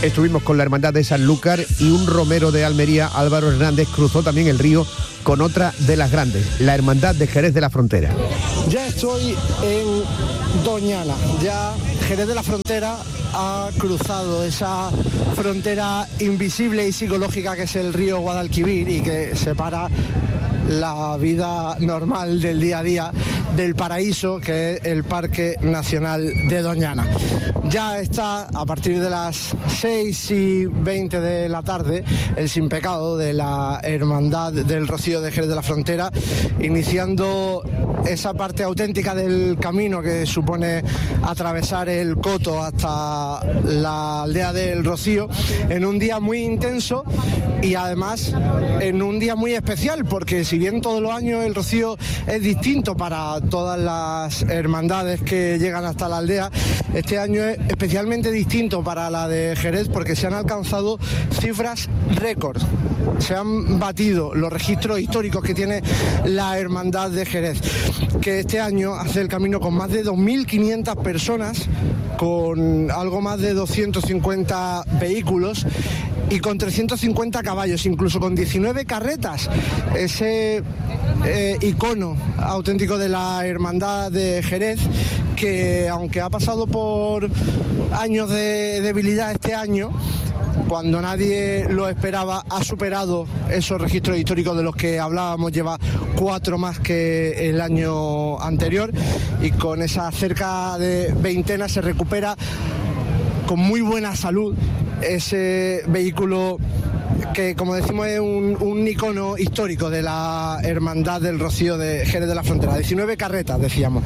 estuvimos con la Hermandad de Sanlúcar y un romero de Almería, Álvaro Hernández, cruzó también el río con otra de las grandes, la Hermandad de Jerez de la Frontera. Ya estoy en Doñana, ya Jerez de la Frontera ha cruzado esa frontera invisible y psicológica que es el río Guadalquivir y que separa la vida normal del día a día del paraíso que es el Parque Nacional de Doñana. Ya está a partir de las 6:20 de la tarde el Sin Pecado de la Hermandad del Rocío de Jerez de la Frontera, iniciando esa parte auténtica del camino que supone atravesar el Coto hasta la aldea del Rocío, en un día muy intenso y además en un día muy especial, porque si bien todos los años el Rocío es distinto para todas las hermandades que llegan hasta la aldea, este año es especialmente distinto para la de Jerez porque se han alcanzado cifras récord. Se han batido los registros históricos que tiene la Hermandad de Jerez, que este año hace el camino con más de 2.500 personas, con algo más de 250 vehículos y con 350 caballos, incluso con 19 carretas. Ese icono auténtico de la Hermandad de Jerez, que aunque ha pasado por años de debilidad este año, cuando nadie lo esperaba, ha superado esos registros históricos de los que hablábamos, lleva 4 más que el año anterior y con esa cerca de veintena se recupera con muy buena salud ese vehículo que, como decimos, es un icono histórico de la Hermandad del Rocío de Jerez de la Frontera. 19 carretas, decíamos.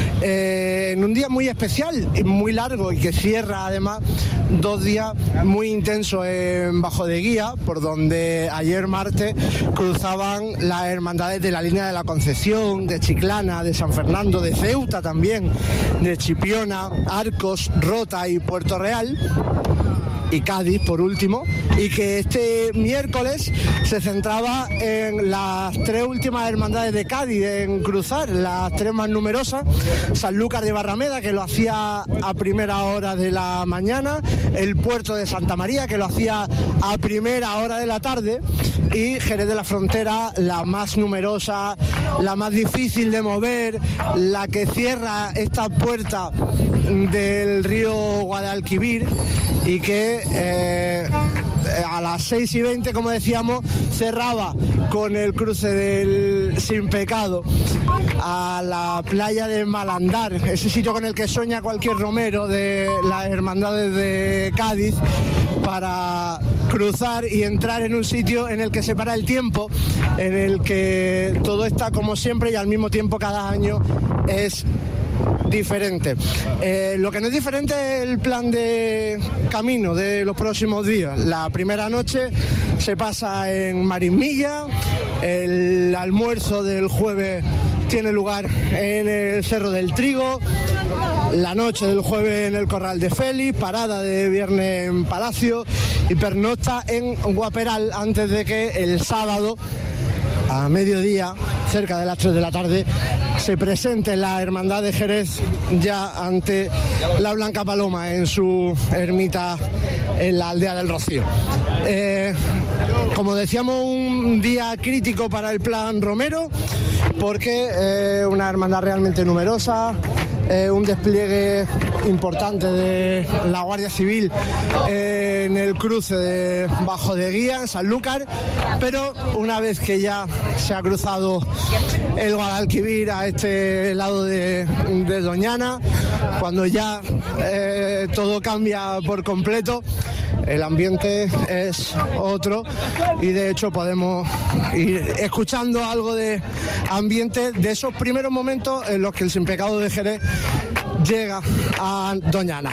En un día muy especial y muy largo y que cierra además 2 días muy intensos en Bajo de Guía, por donde ayer martes cruzaban las hermandades de la línea de la Concepción, de Chiclana, de San Fernando, de Ceuta también, de Chipiona, Arcos, Rota y Puerto Real. Y Cádiz, por último, y que este miércoles se centraba en las 3 últimas hermandades de Cádiz en cruzar, las 3 más numerosas: Sanlúcar de Barrameda, que lo hacía a primera hora de la mañana, el Puerto de Santa María, que lo hacía a primera hora de la tarde, y Jerez de la Frontera, la más numerosa, la más difícil de mover, la que cierra esta puerta del río Guadalquivir y que a las 6:20, como decíamos, cerraba con el cruce del Sin Pecado a la playa de Malandar, ese sitio con el que sueña cualquier romero de las hermandades de Cádiz, para cruzar y entrar en un sitio en el que se para el tiempo, en el que todo está como siempre y al mismo tiempo cada año es diferente. Lo que no es diferente es el plan de camino de los próximos días. La primera noche se pasa en Marismilla, el almuerzo del jueves tiene lugar en el Cerro del Trigo, la noche del jueves en el Corral de Félix, parada de viernes en Palacio y pernocta en Guaperal, antes de que el sábado a mediodía, cerca de las 3 de la tarde, se presente la Hermandad de Jerez ya ante la Blanca Paloma en su ermita en la aldea del Rocío. Como decíamos, un día crítico para el plan romero, porque una hermandad realmente numerosa, un despliegue importante de la Guardia Civil en el cruce de Bajo de Guía, en Sanlúcar, pero una vez que ya se ha cruzado el Guadalquivir a este lado de Doñana, cuando ya todo cambia por completo, el ambiente es otro y de hecho podemos ir escuchando algo de ambiente de esos primeros momentos en los que el Sin Pecado de Jerez llega a Doñana.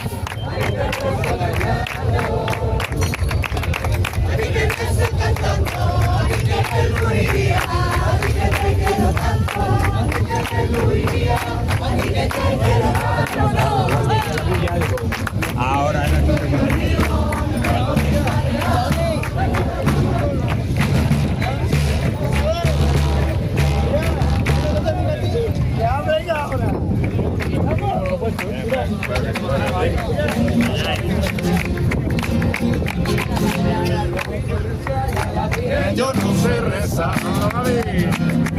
Ahora yo no sé rezar.